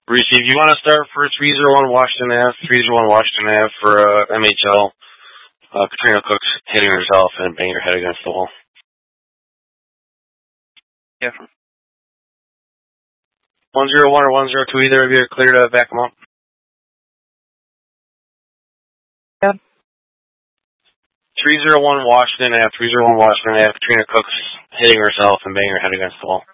Receive. You want to start for 301 Washington Ave, 301 Washington Ave for MHL. Katrina Cook's hitting herself and banging her head against the wall. Yeah. 101 or 102, either of you are clear to back them up? Yeah. 301 Washington Ave, 301 Washington Ave. Katrina Cook's hitting herself and banging her head against the wall.